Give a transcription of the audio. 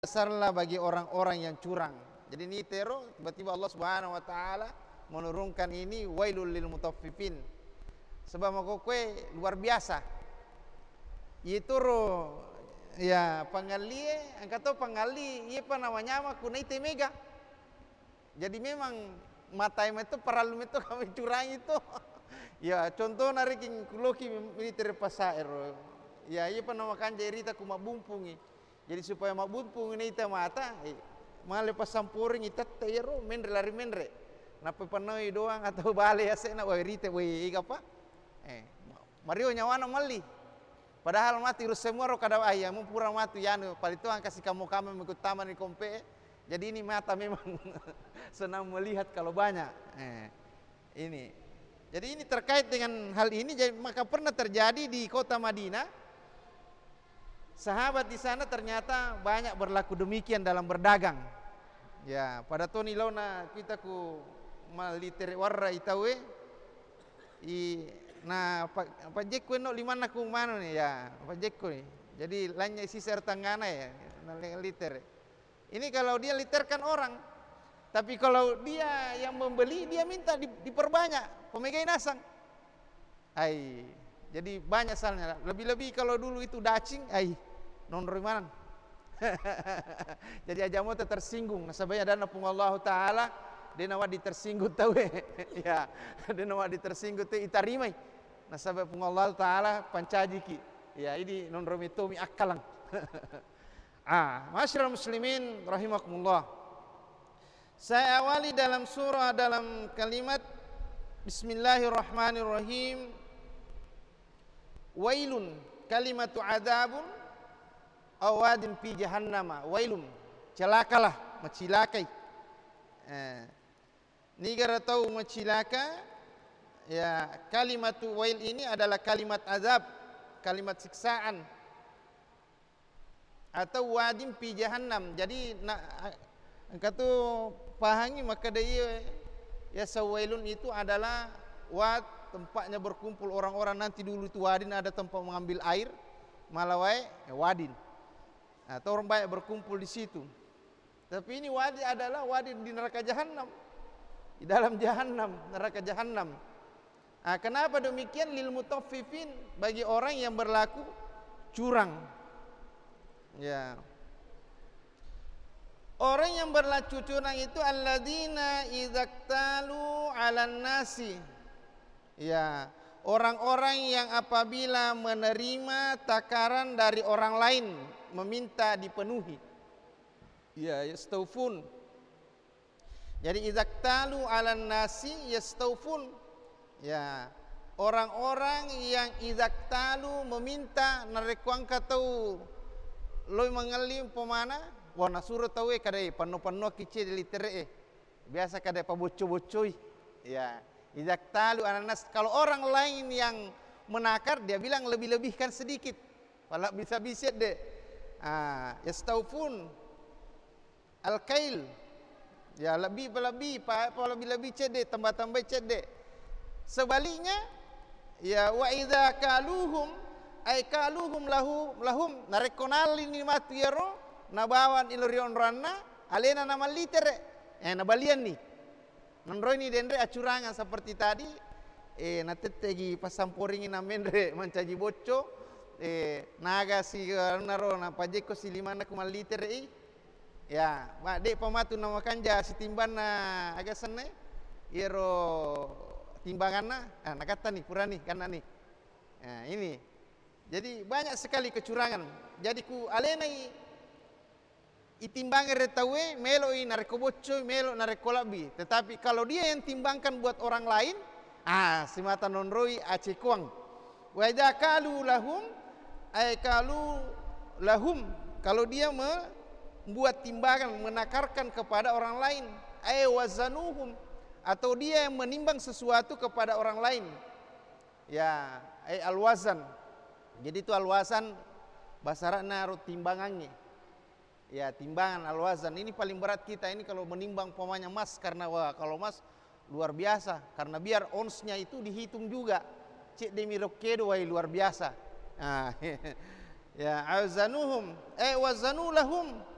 besarlah bagi orang-orang yang curang. Jadi ini teror, tiba-tiba Allah Subhanahu wa taala menurunkan ini wailul lil mutaffifin. Sebab makokwe luar biasa. Itu ya pangali angkato pangali iya pa namanya mah kunai temega. Jadi memang mata itu paralum itu kami curang itu. Ya contoh narikin kuloki militer pasaer. Ya iya pa nama kanja irita kumabumpungi. Jadi supaya mabunpung ini ita mata, male pasampuring ita tero menre lari menre. Napa panoi doang atau bale asena wa rite we apa? Mario nyawana mali. Padahal mati urus semua ro kada ayah mun pura mati yanu palituan kasih kamu mengikut taman di kompe. Jadi ini mata memang senang melihat kalau banyak. Ini. Jadi ini terkait dengan hal ini maka pernah terjadi di kota Madinah. Sahabat di sana ternyata banyak berlaku demikian dalam berdagang. Ya, pada toni launa kita ku maliter warra itawe pa jekku no limana ku mano nih ya, pa jekku nih. Jadi lainnya isi sertangana ya, liter. Ini kalau dia literkan orang. Tapi kalau dia yang membeli dia minta diperbanyak, pemegai nasang. Jadi banyak salahnya. Lebih-lebih kalau dulu itu dacing, non rimanan. Jadi ajamu tersinggung. Nasabanya dana pung Allah Taala dia nawadi tersinggung tahu ya. Dia nawadi tersinggung tu itarimai. Nasabah pung Allah Taala pancajiki. Ya ini non romitomi akalang. Masyaallah muslimin rahimakumullah. Saya awali dalam surah dalam kalimat Bismillahirrahmanirrahim. Wailun kalimatu adabun awadin fi jahannama. Wailun celakalah, macilakai. Nigara tahu macilaka. Ya, kalimatu wail ini adalah kalimat azab, kalimat siksaan. Atau wadin fi jahannam. Jadi kata pahangi maka dia ya sawailun itu adalah wad, tempatnya berkumpul orang-orang. Nanti dulu itu wadin ada tempat mengambil air, malawai wadin. Atau orang banyak berkumpul di situ. Tapi ini wadi adalah wadi di neraka jahanam. Di dalam jahanam, neraka jahanam. Kenapa demikian? Lil mutaffifin, bagi orang yang berlaku curang. Ya. Orang yang berlaku curang itu alladzina idzaktalu 'alan nasi. Ya, orang-orang yang apabila menerima takaran dari orang lain meminta dipenuhi. Ya, yastaufun. Jadi idzaktalu 'alan nasi yastaufun. Ya, orang-orang yang idzaktalu meminta narekuang katau loy mangalim pemana wana suruh tahu kadai panu-panu kicil litere biasa kadai pabocoi. Ya, idzaktalu 'alan nas. Kalau orang lain yang menakar dia bilang lebih-lebihkan sedikit. Pala bisa-bisa deh. Yastaufun al-kail. Ya lebih-lebih cede tambah-tambah cede. Sebaliknya ya wa idza kaluhum ay kaluhum lahum narekonali ni matiyaro nabawan ilorion ranna alena nama litere nabalian ni nandroi ni dendre acurangan seperti tadi natetegi pasamporingin namendre mancaji bocco naga si naro na pajeko si limana kumal litere ya dek pamatu nama kanja si timban na aga sene iro timbanganna nakata nih purani karena nih ini jadi banyak sekali kecurangan. Jadi ku alenai itimbangan retawe meloi narekobocoi melo narekolabi. Tetapi kalau dia yang timbangkan buat orang lain, si mata nonroi acekuang. Wa idza kalu lahum ay kalu lahum, kalau dia membuat timbangan menakarkan kepada orang lain, ay wazanuhum, atau dia yang menimbang sesuatu kepada orang lain. Ya, ay alwazan. Jadi itu alwazan bahasa naruh timbangannya. Ya, timbangan alwazan ini paling berat kita ini kalau menimbang pomanya emas, karena kalau emas luar biasa, karena biar onsnya itu dihitung juga. Cek demi rokedo luar biasa. Ya, azanuhum wazanu lahum